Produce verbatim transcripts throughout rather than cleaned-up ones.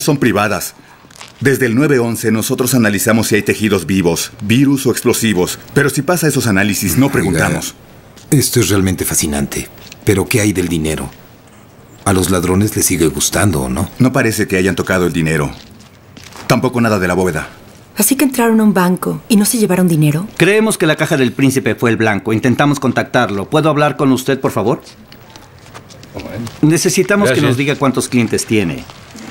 son privadas. Desde el nueve once nosotros analizamos si hay tejidos vivos, virus o explosivos. Pero si pasa esos análisis, no preguntamos. Oiga, esto es realmente fascinante. Pero ¿qué hay del dinero? ¿A los ladrones les sigue gustando o no? No parece que hayan tocado el dinero. Tampoco nada de la bóveda. Así que entraron a un banco y no se llevaron dinero. Creemos que la caja del príncipe fue el blanco. Intentamos contactarlo. ¿Puedo hablar con usted, por favor? Necesitamos Gracias. que nos diga cuántos clientes tiene.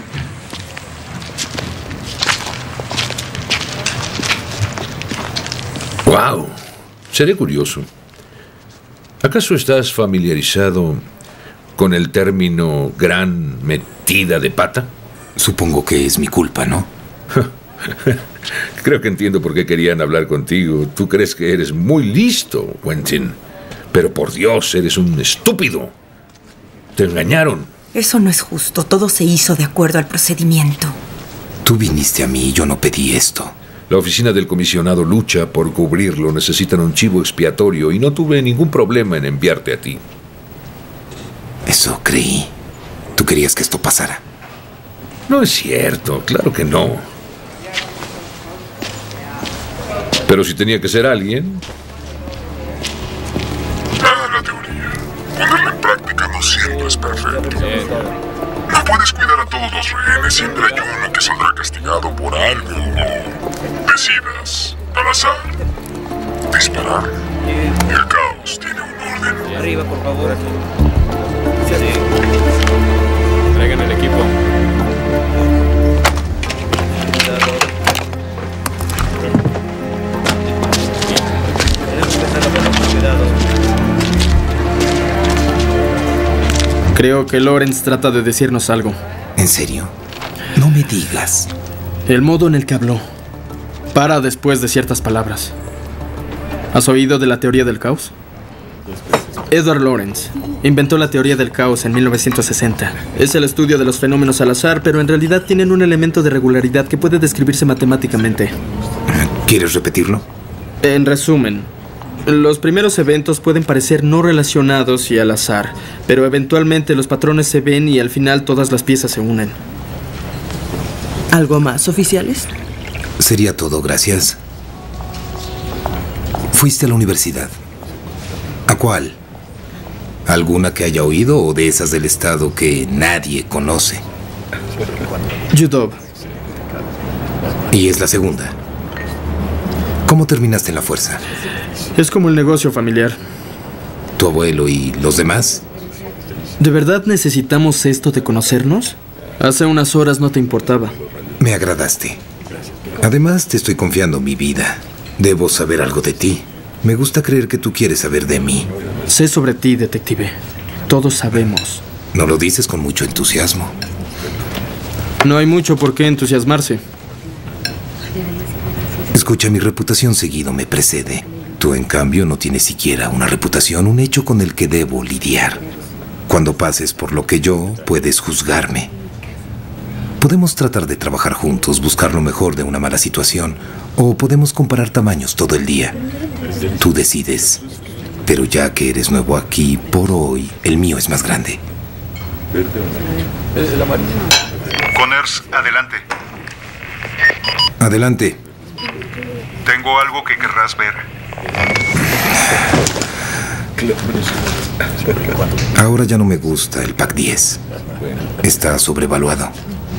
¡Wow! Seré curioso. ¿Acaso estás familiarizado con el término gran metida de pata? Supongo que es mi culpa, ¿no? Creo que entiendo por qué querían hablar contigo. Tú crees que eres muy listo, Quentin. Pero por Dios, eres un estúpido. Te engañaron. Eso no es justo. Todo se hizo de acuerdo al procedimiento. Tú viniste a mí y yo no pedí esto. La oficina del comisionado lucha por cubrirlo. Necesitan un chivo expiatorio y no tuve ningún problema en enviarte a ti. Eso creí. ¿Tú querías que esto pasara? No es cierto, claro que no. Pero si tenía que ser alguien... Nada de la teoría. Ponerla en práctica no siempre es perfecto. No puedes cuidar a todos los rehenes, siempre hay uno que saldrá castigado por algo. No decidas, al azar, disparar. El caos tiene un orden. Arriba, por favor. Sí, sí. Traigan el equipo. Creo que Lawrence trata de decirnos algo. ¿En serio? No me digas. El modo en el que habló para después de ciertas palabras. ¿Has oído de la teoría del caos? Edward Lawrence inventó la teoría del caos en mil novecientos sesenta. Es el estudio de los fenómenos al azar, pero en realidad tienen un elemento de regularidad que puede describirse matemáticamente. ¿Quieres repetirlo? En resumen, los primeros eventos pueden parecer no relacionados y al azar, pero eventualmente los patrones se ven y al final todas las piezas se unen. ¿Algo más, oficiales? Sería todo, gracias. Fuiste a la universidad. ¿A cuál? ¿Alguna que haya oído o de esas del estado que nadie conoce? U W. Y es la segunda. ¿Cómo terminaste en la fuerza? Es como el negocio familiar. ¿Tu abuelo y los demás? ¿De verdad necesitamos esto de conocernos? Hace unas horas no te importaba. Me agradaste. Además, te estoy confiando mi vida. Debo saber algo de ti. Me gusta creer que tú quieres saber de mí. Sé sobre ti, detective. Todos sabemos. No lo dices con mucho entusiasmo. No hay mucho por qué entusiasmarse. Escucha, mi reputación seguido me precede. Tú, en cambio, no tienes siquiera una reputación, un hecho con el que debo lidiar. Cuando pases por lo que yo, puedes juzgarme. Podemos tratar de trabajar juntos, buscar lo mejor de una mala situación, o podemos comparar tamaños todo el día. Tú decides. Pero ya que eres nuevo aquí, por hoy, el mío es más grande. Connors, adelante. Adelante. Tengo algo que querrás ver. Ahora ya no me gusta el Pac diez. Está sobrevaluado.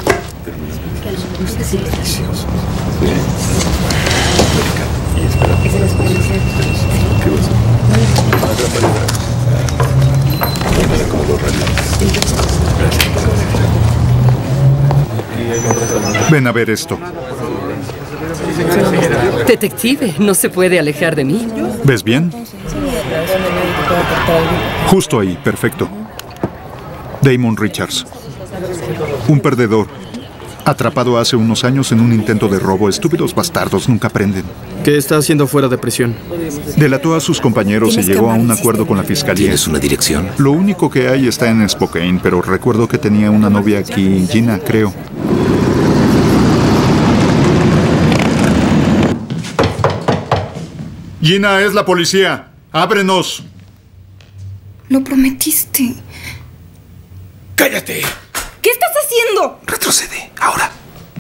Ven a ver esto. Detective, no se puede alejar de mí. ¿Ves bien? Justo ahí, perfecto. Damon Richards. Un perdedor. Atrapado hace unos años en un intento de robo. Estúpidos bastardos, nunca aprenden. ¿Qué está haciendo fuera de prisión? Delató a sus compañeros y llegó a un acuerdo con la fiscalía. ¿Tienes una dirección? Lo único que hay está en Spokane, pero recuerdo que tenía una novia aquí, Gina, creo. Gina, es la policía. ¡Ábrenos! Lo prometiste. ¡Cállate! ¿Qué estás haciendo? haciendo? Retrocede, ahora.